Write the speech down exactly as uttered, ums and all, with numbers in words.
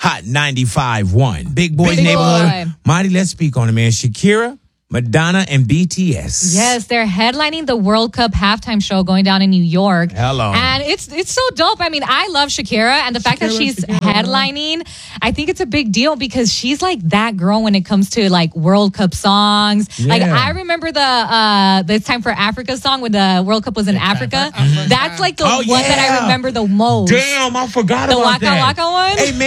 Hot ninety-five point one. Big Boys Big Neighborhood. Boy. Marty, let's speak on it, man. Shakira, Madonna, and B T S. Yes, they're headlining the World Cup halftime show going down in New York. Hello. And it's it's so dope. I mean, I love Shakira, and the fact that Shakira, she's Shakira. headlining, I think it's a big deal because she's like that girl when it comes to like World Cup songs. Like Yeah. I remember the uh the It's Time for Africa song when the World Cup was in Africa. That's like the Oh, one that yeah. I remember the most. Damn, I forgot The about Waka that. Waka one? Hey, man.